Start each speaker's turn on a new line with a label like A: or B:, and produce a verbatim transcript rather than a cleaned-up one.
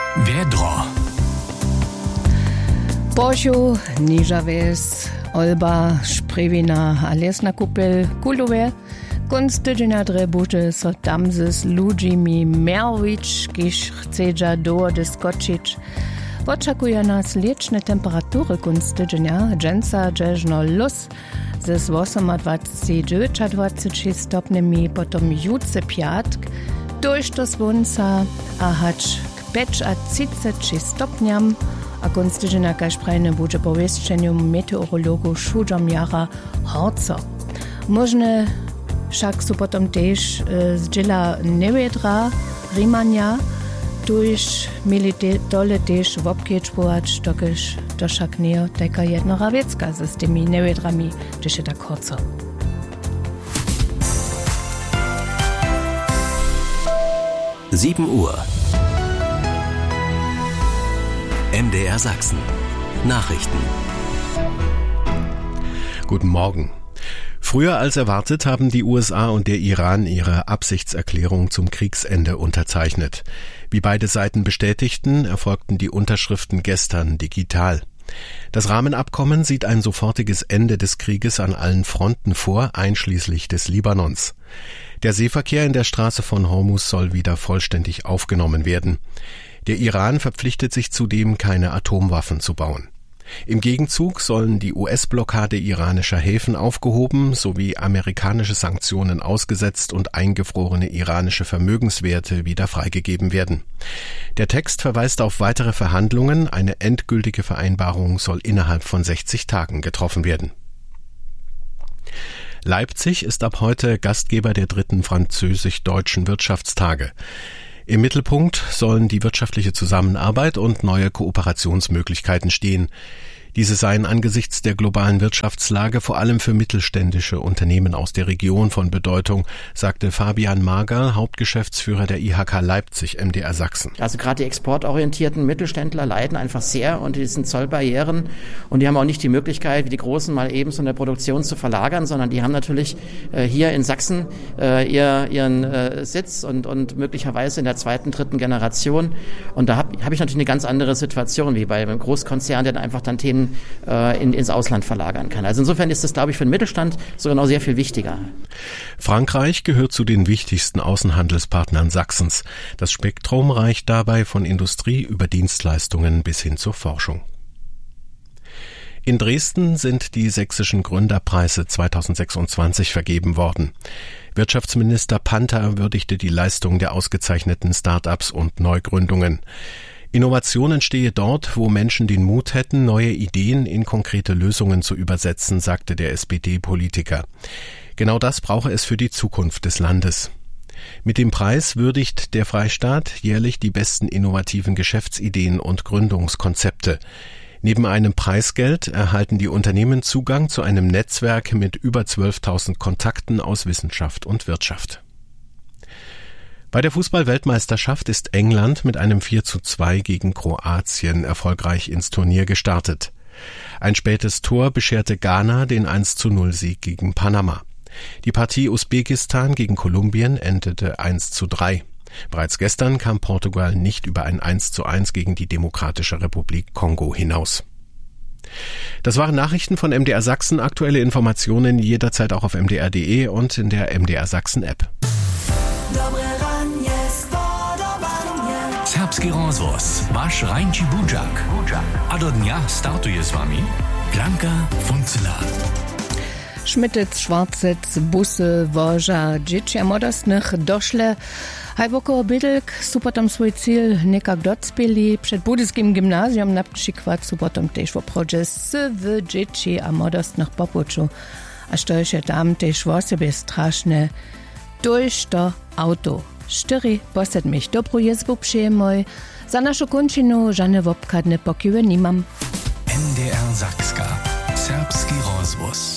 A: Vedro.
B: Borschu, Nižaves, Olba, Šprevina a Lesna kupel Kulové. Konc tydzienia dre buže so tam z ludźmi merwić, kiż chcedza dołody skoczyć. Oczekuje nas liczne temperatury konc tydzienia, dżęca dżeżno luz ze z dwadzieścia osiem do dwadzieścia sześć stopniami, potom juce piatk, dojść do słońca, a hacz k pięć a trzydzieści sześć stopniam, a konc tydzienia kaž prajne buże po wieszczeniu meteorologu szudżom jara horco. Możne však sú potom tiež z džela nevedra, rímania, tuž mieli dole tiež v obkiečpovať, tokež to však nie taká jednora vecka s tými nevedrami, že je tak horco.
A: sieben Uhr. M D R Sachsen. Nachrichten.
C: Guten Morgen. Früher als erwartet haben die U S A und der Iran ihre Absichtserklärung zum Kriegsende unterzeichnet. Wie beide Seiten bestätigten, erfolgten die Unterschriften gestern digital. Das Rahmenabkommen sieht ein sofortiges Ende des Krieges an allen Fronten vor, einschließlich des Libanons. Der Seeverkehr in der Straße von Hormuz soll wieder vollständig aufgenommen werden. Der Iran verpflichtet sich zudem, keine Atomwaffen zu bauen. Im Gegenzug sollen die U S-Blockade iranischer Häfen aufgehoben sowie amerikanische Sanktionen ausgesetzt und eingefrorene iranische Vermögenswerte wieder freigegeben werden. Der Text verweist auf weitere Verhandlungen. Eine endgültige Vereinbarung soll innerhalb von sechzig Tagen getroffen werden. Leipzig ist ab heute Gastgeber der dritten französisch-deutschen Wirtschaftstage. Im Mittelpunkt sollen die wirtschaftliche Zusammenarbeit und neue Kooperationsmöglichkeiten stehen. Diese seien angesichts der globalen Wirtschaftslage vor allem für mittelständische Unternehmen aus der Region von Bedeutung, sagte Fabian Magerl, Hauptgeschäftsführer der I H K Leipzig, M D R Sachsen.
D: Also gerade die exportorientierten Mittelständler leiden einfach sehr unter diesen Zollbarrieren und die haben auch nicht die Möglichkeit, wie die Großen mal eben so eine Produktion zu verlagern, sondern die haben natürlich äh, hier in Sachsen äh, ihr, ihren äh, Sitz und, und möglicherweise in der zweiten, dritten Generation. Und da habe hab ich natürlich eine ganz andere Situation wie bei einem Großkonzern, der dann einfach dann Themen In, ins Ausland verlagern kann. Also insofern ist das, glaube ich, für den Mittelstand sogar noch sehr viel wichtiger.
C: Frankreich gehört zu den wichtigsten Außenhandelspartnern Sachsens. Das Spektrum reicht dabei von Industrie über Dienstleistungen bis hin zur Forschung. In Dresden sind die sächsischen Gründerpreise zweitausendsechsundzwanzig vergeben worden. Wirtschaftsminister Panther würdigte die Leistung der ausgezeichneten Start-ups und Neugründungen. Innovation entstehe dort, wo Menschen den Mut hätten, neue Ideen in konkrete Lösungen zu übersetzen, sagte der S P D-Politiker. Genau das brauche es für die Zukunft des Landes. Mit dem Preis würdigt der Freistaat jährlich die besten innovativen Geschäftsideen und Gründungskonzepte. Neben einem Preisgeld erhalten die Unternehmen Zugang zu einem Netzwerk mit über zwölftausend Kontakten aus Wissenschaft und Wirtschaft. Bei der Fußball-Weltmeisterschaft ist England mit einem vier zu zwei gegen Kroatien erfolgreich ins Turnier gestartet. Ein spätes Tor bescherte Ghana den eins zu null Sieg gegen Panama. Die Partie Usbekistan gegen Kolumbien endete eins zu drei. Bereits gestern kam Portugal nicht über ein eins zu eins gegen die Demokratische Republik Kongo hinaus. Das waren Nachrichten von M D R Sachsen. Aktuelle Informationen jederzeit auch auf m d r punkt d e und in der M D R Sachsen App.
A: Serbski rozvoz, váš Rajnči Budžak. A do dňa startuje s vami Blanka Funzela.
B: Schmittec, Schwarzec, Busse, Woža, dzieci młodostnych doszle. Haj woko bydlk su potom swój cíl nekak docpili. Przed budyskim gimnazjum na przykład su potom też w obchodzie sywy dzieci a młodostnych popuczu. A što je tam też w sobie straszne, durch to auto. Štyri posedmich dobrú jezbu przyjemoj. Za našu končinu žane wobkadne pokiwe nimam.
A: M D R Sachska. Serbski rozvoz.